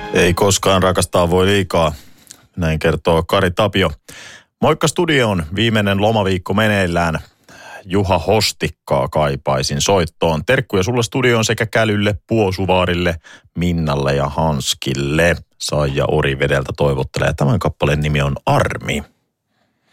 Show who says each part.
Speaker 1: Ei koskaan rakastaa voi liikaa, näin kertoo Kari Tapio. Moikka studioon, viimeinen lomaviikko meneillään. Juha Hostikkaa kaipaisin soittoon. Terkkuja sulle studioon sekä Kälylle, Puosuvaarille, Minnalle ja Hanskille. Saija Orivedeltä toivottelee. Tämän kappaleen nimi on Armi.